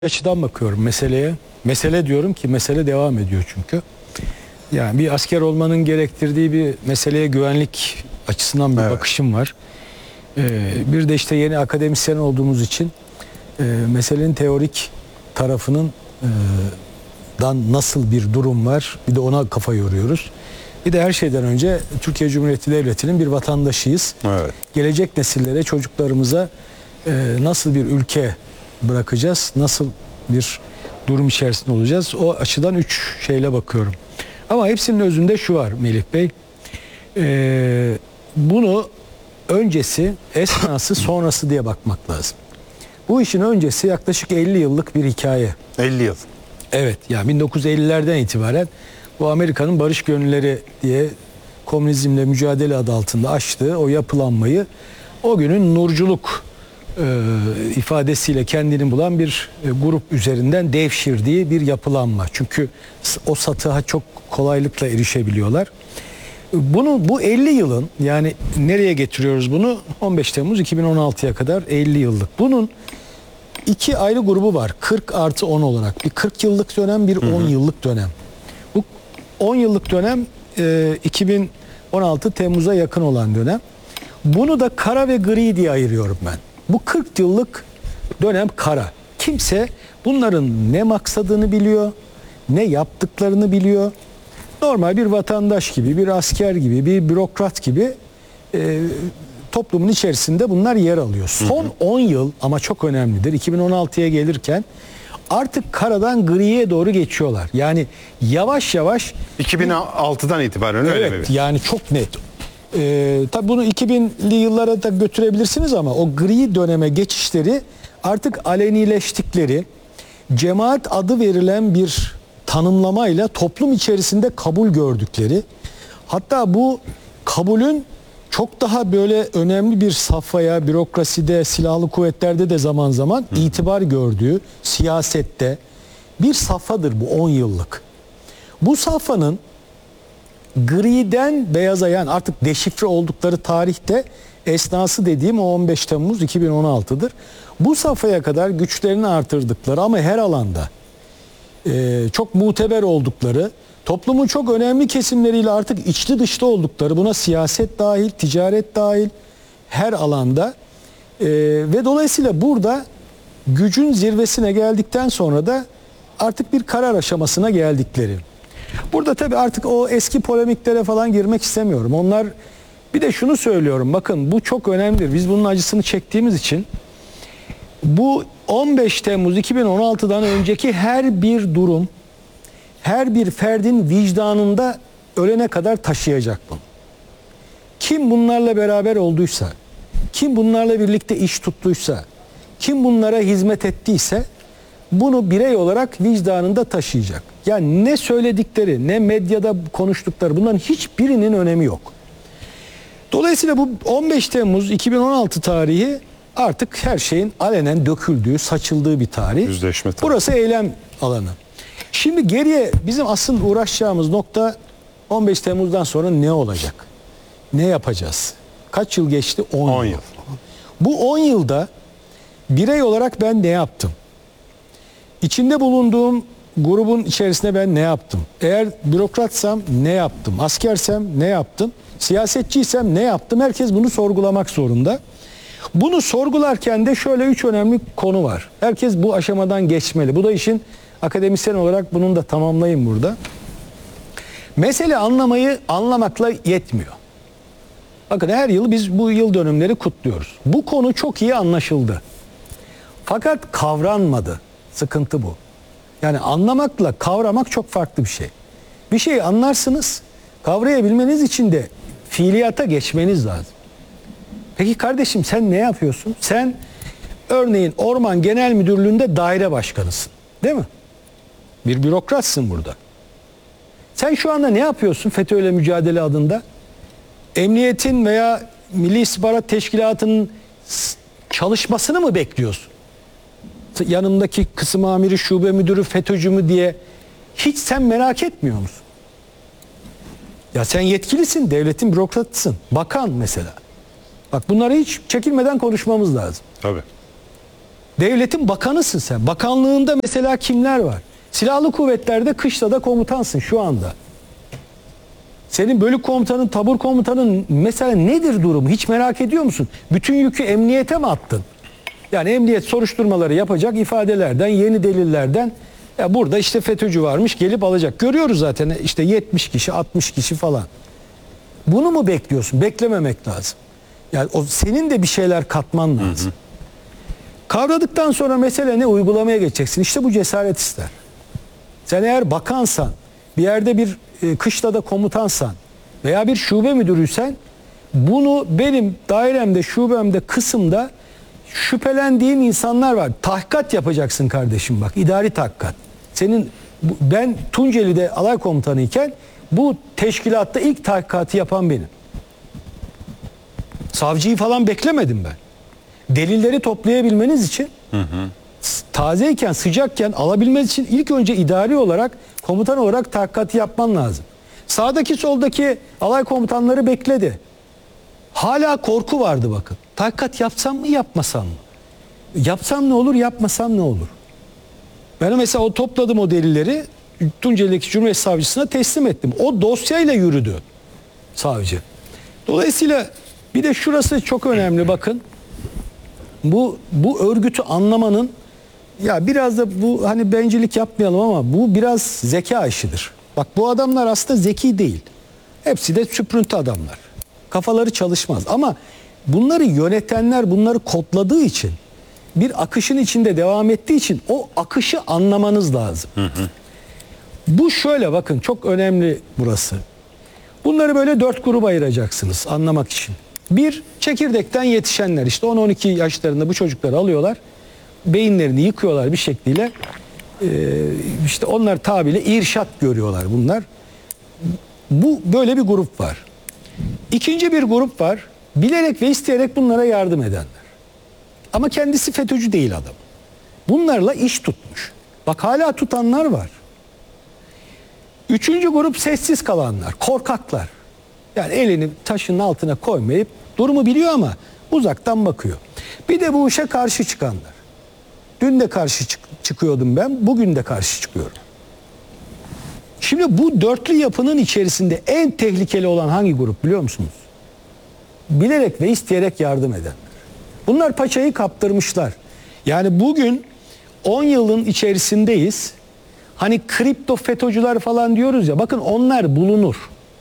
açıdan bakıyorum meseleye. Mesele diyorum ki mesele devam ediyor çünkü. Yani bir asker olmanın gerektirdiği bir meseleye güvenlik açısından bir bakışım var. Bir de işte yeni akademisyen olduğumuz için meselenin teorik tarafının dan nasıl bir durum var, bir de ona kafa yoruyoruz. Bir de her şeyden önce Türkiye Cumhuriyeti Devleti'nin bir vatandaşıyız. Evet. Gelecek nesillere, çocuklarımıza nasıl bir ülke bırakacağız, nasıl bir durum içerisinde olacağız? O açıdan 3 şeyle bakıyorum. Ama hepsinin özünde şu var Melih Bey. Bunu öncesi, esnası, sonrası diye bakmak lazım. Bu işin öncesi yaklaşık 50 yıllık bir hikaye. 50 yıl. Evet, yani 1950'lerden itibaren bu Amerika'nın barış gönülleri diye komünizmle mücadele adı altında açtığı o yapılanmayı o günün nurculuk ifadesiyle kendini bulan bir grup üzerinden devşirdiği bir yapılanma. Çünkü o satıha çok kolaylıkla erişebiliyorlar. Bu 50 yılın, yani nereye getiriyoruz bunu? 15 Temmuz 2016'ya kadar 50 yıllık. Bunun iki ayrı grubu var. 40 artı 10 olarak. Bir 40 yıllık dönem, bir 10 yıllık dönem. Bu 10 yıllık dönem 2016 Temmuz'a yakın olan dönem. Bunu da kara ve gri diye ayırıyorum ben. Bu 40 yıllık dönem kara. Kimse bunların ne maksadını biliyor, ne yaptıklarını biliyor. Normal bir vatandaş gibi, bir asker gibi, bir bürokrat gibi toplumun içerisinde bunlar yer alıyor. Son 10 yıl ama çok önemlidir. 2016'ya gelirken artık karadan griye doğru geçiyorlar. Yani yavaş yavaş 2006'dan itibaren öyle mi? evet, yani çok net. Tabii bunu 2000'li yıllara da götürebilirsiniz ama o gri döneme geçişleri artık alenileştikleri, cemaat adı verilen bir tanımlamayla toplum içerisinde kabul gördükleri, hatta bu kabulün çok daha böyle önemli bir safhaya, bürokraside, silahlı kuvvetlerde de zaman zaman itibar gördüğü, siyasette bir safhadır bu 10 yıllık. Bu safhanın griden beyaza, yani artık deşifre oldukları tarihte esnası dediğim o 15 Temmuz 2016'dır. Bu safhaya kadar güçlerini artırdıkları ama her alanda çok muteber oldukları, toplumun çok önemli kesimleriyle artık içli dışlı oldukları, buna siyaset dahil, ticaret dahil, her alanda ve dolayısıyla burada gücün zirvesine geldikten sonra da artık bir karar aşamasına geldikleri. Burada tabii artık o eski polemiklere falan girmek istemiyorum. Onlar, bir de şunu söylüyorum, bakın bu çok önemlidir. Biz bunun acısını çektiğimiz için bu 15 Temmuz 2016'dan önceki her bir durum, her bir ferdin vicdanında ölene kadar taşıyacak bunu. Kim bunlarla beraber olduysa, kim bunlarla birlikte iş tuttuysa, kim bunlara hizmet ettiyse bunu birey olarak vicdanında taşıyacak. Yani ne söyledikleri, ne medyada konuştukları, bunların hiçbirinin önemi yok. Dolayısıyla bu 15 Temmuz 2016 tarihi artık her şeyin alenen döküldüğü, saçıldığı bir tarih. Yüzleşme tarihi. Burası eylem alanı. Şimdi geriye bizim asıl uğraşacağımız nokta 15 Temmuz'dan sonra ne olacak? Ne yapacağız? Kaç yıl geçti? 10 yıl. Bu 10 yılda birey olarak ben ne yaptım? İçinde bulunduğum grubun içerisinde ben ne yaptım? Eğer bürokratsam ne yaptım? Askersem ne yaptım? Siyasetçiysem ne yaptım? Herkes bunu sorgulamak zorunda. Bunu sorgularken de şöyle 3 önemli konu var. Herkes bu aşamadan geçmeli. Bu da işin akademisyen olarak bunun da tamamlayayım burada. Mesele anlamakla yetmiyor. Bakın her yıl biz bu yıl dönümleri kutluyoruz. Bu konu çok iyi anlaşıldı. Fakat kavranmadı. Sıkıntı bu. Yani anlamakla kavramak çok farklı bir şey. Bir şeyi anlarsınız, kavrayabilmeniz için de fiiliyata geçmeniz lazım. Peki kardeşim sen ne yapıyorsun? Sen örneğin Orman Genel Müdürlüğü'nde daire başkanısın. Değil mi? Bir bürokratsın burada. Sen şu anda ne yapıyorsun FETÖ'yle mücadele adında? Emniyetin veya Milli İstihbarat Teşkilatı'nın çalışmasını mı bekliyorsun? Yanındaki kısım amiri, şube müdürü FETÖ'cü mü diye hiç sen merak etmiyor musun? Ya sen yetkilisin, devletin bürokratısın. Bakan mesela. Bak bunları hiç çekinmeden konuşmamız lazım. Tabii. Devletin bakanısın sen. Bakanlığında mesela kimler var? Silahlı kuvvetlerde kışlada komutansın şu anda. Senin bölük komutanın, tabur komutanın mesela nedir durumu? Hiç merak ediyor musun? Bütün yükü emniyete mi attın? Yani emniyet soruşturmaları yapacak, ifadelerden, yeni delillerden, ya burada işte FETÖ'cü varmış, gelip alacak. Görüyoruz zaten işte 70 kişi, 60 kişi falan. Bunu mu bekliyorsun? Beklememek lazım. Yani senin de bir şeyler katman lazım. Kavradıktan sonra mesele ne? Uygulamaya geçeceksin. İşte bu cesaret ister. Sen eğer bakansan, bir yerde bir kışlada komutansan veya bir şube müdürüysen, bunu benim dairemde, şubemde, kısımda şüphelendiğim insanlar var. Tahkikat yapacaksın kardeşim bak. İdari tahkikat. Ben Tunceli'de alay komutanıyken bu teşkilatta ilk tahkikatı yapan benim. Savcıyı falan beklemedim ben. Delilleri toplayabilmeniz için tazeyken, sıcakken alabilmeniz için ilk önce idari olarak, komutan olarak tahkikatı yapman lazım. Sağdaki soldaki alay komutanları bekledi. Hala korku vardı bakın. Tahkikat yapsam mı yapmasam mı? Yapsam ne olur, yapmasam ne olur? Ben mesela topladım o delilleri, Tunceli'deki Cumhuriyet Savcısına teslim ettim. O dosyayla yürüdü savcı. Dolayısıyla bir de şurası çok önemli bakın. Bu örgütü anlamanın, ya biraz da bu hani bencillik yapmayalım ama bu biraz zeka işidir. Bak bu adamlar aslında zeki değil. Hepsi de süprüntü adamlar. Kafaları çalışmaz ama bunları yönetenler bunları kodladığı için, bir akışın içinde devam ettiği için o akışı anlamanız lazım. Bu şöyle bakın, çok önemli burası. Bunları böyle 4 gruba ayıracaksınız anlamak için. Bir, çekirdekten yetişenler, işte 10-12 yaşlarında bu çocukları alıyorlar. Beyinlerini yıkıyorlar bir şekliyle. İşte onlar tabiriyle irşat görüyorlar bunlar. Bu böyle bir grup var. İkinci bir grup var. Bilerek ve isteyerek bunlara yardım edenler. Ama kendisi FETÖ'cü değil adam. Bunlarla iş tutmuş. Bak hala tutanlar var. Üçüncü grup sessiz kalanlar, korkaklar. Yani elini taşın altına koymayıp durumu biliyor ama uzaktan bakıyor. Bir de bu işe karşı çıkanlar. Dün de karşı çıkıyordum ben, bugün de karşı çıkıyorum. Şimdi bu dörtlü yapının içerisinde en tehlikeli olan hangi grup biliyor musunuz? Bilerek ve isteyerek yardım edenler. Bunlar paçayı kaptırmışlar. Yani bugün 10 yılın içerisindeyiz. Hani kripto FETÖ'cüler falan diyoruz ya, bakın onlar bulunur.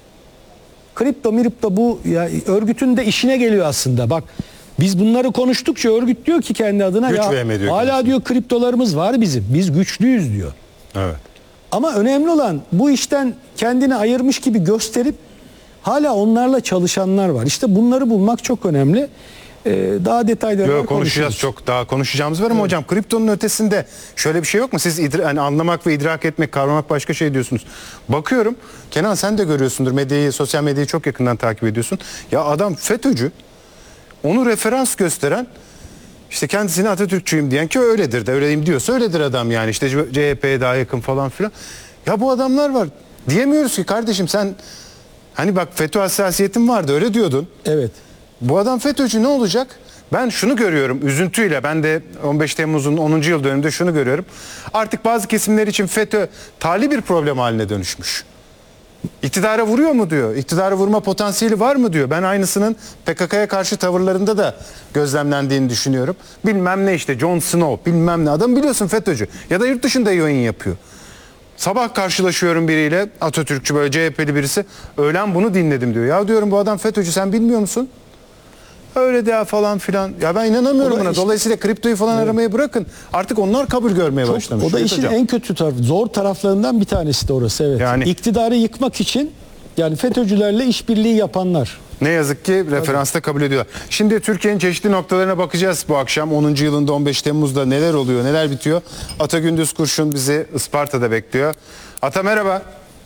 Kripto miripto bu ya, örgütün de işine geliyor aslında. Bak biz bunları konuştukça örgüt diyor ki kendi adına, Güç ya hala kendisi. diyor kriptolarımız var bizim. Biz güçlüyüz diyor. Evet. Ama önemli olan bu işten kendini ayırmış gibi gösterip hala onlarla çalışanlar var. İşte bunları bulmak çok önemli. Daha detaylı Konuşacağız, çok daha konuşacağımız var ama hocam kriptonun ötesinde şöyle bir şey yok mu? Siz hani anlamak ve idrak etmek, kavramak başka şey diyorsunuz. Bakıyorum, Kenan sen de görüyorsundur, medyayı, sosyal medyayı çok yakından takip ediyorsun. Ya adam FETÖ'cü, onu referans gösteren, işte kendisine Atatürkçüyüm diyen, ki öyledir de, öyleyim diyorsa öyledir adam yani, işte CHP'ye daha yakın falan filan. Ya bu adamlar var. Diyemiyoruz ki kardeşim sen hani bak FETÖ hassasiyetin vardı öyle diyordun. Evet. Bu adam FETÖ'cü ne olacak? Ben şunu görüyorum üzüntüyle, ben de 15 Temmuz'un 10. yıl dönümünde şunu görüyorum. Artık bazı kesimler için FETÖ tali bir problem haline dönüşmüş. İktidara vuruyor mu diyor. İktidara vurma potansiyeli var mı diyor. Ben aynısının PKK'ya karşı tavırlarında da gözlemlendiğini düşünüyorum. Bilmem ne işte Jon Snow bilmem ne, adam biliyorsun FETÖ'cü ya da yurt dışında yayın yapıyor. Sabah karşılaşıyorum biriyle, Atatürkçü böyle CHP'li birisi, öğlen bunu dinledim diyor. Ya diyorum bu adam FETÖ'cü, sen bilmiyor musun? Öyle de falan filan. Ya ben inanamıyorum buna. Dolayısıyla kriptoyu falan aramayı bırakın. Artık onlar kabul görmeye başlamış. O da işin en kötü tarafı. Zor taraflarından bir tanesi de orası. Evet. Yani, İktidarı yıkmak için yani FETÖ'cülerle işbirliği yapanlar. Ne yazık ki referansta kabul ediyorlar. Şimdi Türkiye'nin çeşitli noktalarına bakacağız bu akşam. 10. yılında 15 Temmuz'da neler oluyor, neler bitiyor. Ata Gündüz Kurşun bizi Isparta'da bekliyor. Ata merhaba.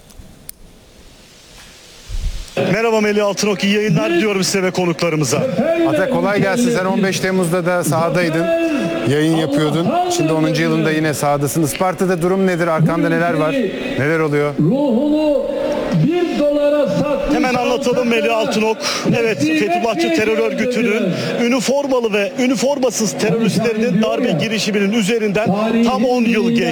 Merhaba Melih Altınok, iyi yayınlar diliyorum size ve konuklarımıza. Ata kolay gelsin. Sen 15 Temmuz'da da sahadaydın. Yayın yapıyordun. Şimdi 10. yılında yine sahadasın. Isparta'da durum nedir? Arkanda neler var? Neler oluyor? Ruhunu $1 sattı. Hemen anlatalım Melih Altınok. Evet, Fethullahçı terör örgütünün üniformalı ve üniformasız teröristlerinin darbe girişiminin üzerinden tam 10 yıl geçti.